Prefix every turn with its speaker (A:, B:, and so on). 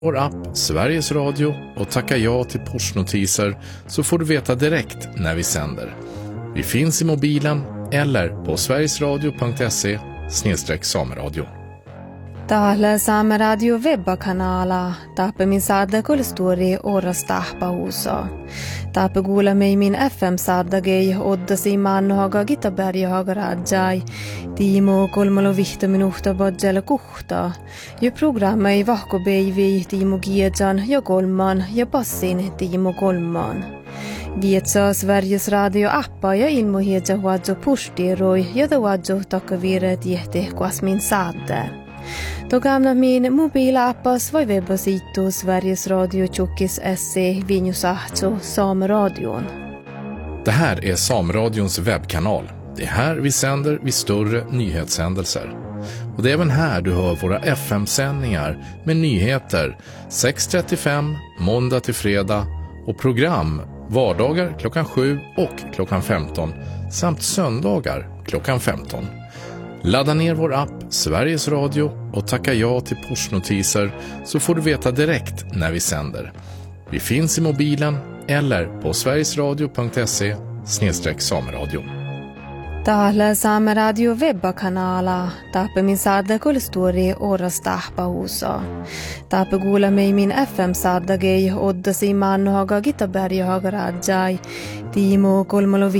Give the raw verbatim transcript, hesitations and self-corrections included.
A: vår app Sveriges Radio och tacka ja till pushnotiser så får du veta direkt när vi sänder. Vi finns i mobilen eller på sverigesradio punkt se snedstreck sameradio.
B: Täällä Saameradio webbakanala taappamin saada kulstori oras tahpahuuso. Taappa kuulemme min F M-saadagei oddasi mannohaga Gitaberjahaga rajai. Tiimo kolmalo vihta minuhta badjala kuhta. Ja programmei vahkobeivi Tiimo Giejan ja kolman ja passin Tiimo kolman. Vietsa Sveriges Radio-appa ja ilmohieja huadjo pushtiroi ja tawadjo takavire tiehti kuasmin saade. Då gamla min mobilappas var webbasitu Sveriges Radio Tjockis se Vinjusahto Sameradion.
A: Det här är Sameradions webbkanal. Det är här vi sänder vid större nyhetshändelser. Och det är även här du hör våra F M-sändningar med nyheter sex trettiofem måndag till fredag och program vardagar klockan sju och klockan femton samt söndagar klockan femton. Ladda ner vår app Sveriges Radio och tacka ja till pushnotiser så får du veta direkt när vi sänder. Vi finns i mobilen eller på sverigesradio punkt se snedstreck sameradio.
B: Täällä Saameradio webbakanala taappamin saada kulstori oras tahpahuuso. Taappa kuulemme min F M-saadagei oddasi mannohaga Gitaberjahaga rajai. Tiimo kolmalo